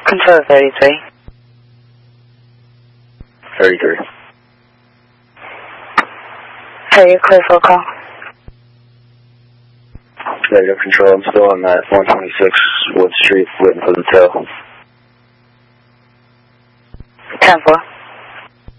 Control 33. 33. Are you clear for a call? Negative Control, I'm still on that 126 Wood Street, waiting for the tail. 10-4.